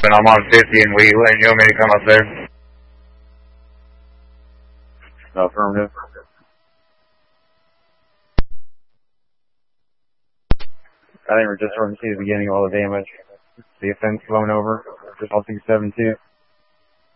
And I'm on 50 in Wheatland. You want me to come up there? Affirmative. I think we're just starting to see the beginning of all the damage. The offense blown over. Just all 272.